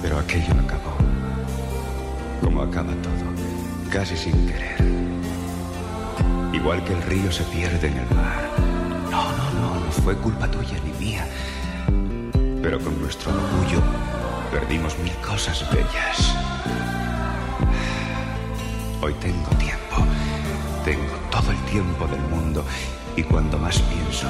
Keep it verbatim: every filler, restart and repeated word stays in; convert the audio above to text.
Pero aquello acabó. Como acaba todo, casi sin querer. Igual que el río se pierde en el mar. No, no, no, no fue culpa tuya ni mía. Pero con nuestro orgullo perdimos mil cosas bellas. Hoy tengo tiempo. Tengo todo el tiempo del mundo. Y cuando más pienso,